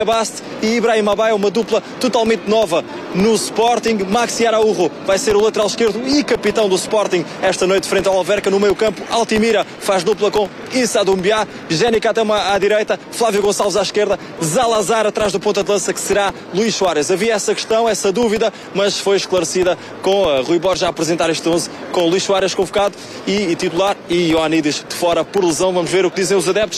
Bast e Ibrahim Abaia, uma dupla totalmente nova no Sporting. Maxi Araújo vai ser o lateral esquerdo e capitão do Sporting esta noite frente ao Alverca. No meio campo, Altimira faz dupla com Issa Doumbia, Jenny Katama à direita, Flávio Gonçalves à esquerda, Zalazar atrás do ponta de lança, que será Luís Soares. Havia essa questão, essa dúvida, mas foi esclarecida com Rui Borges a apresentar este 11, com Luís Soares convocado e titular e Ioannidis de fora por lesão. Vamos ver o que dizem os adeptos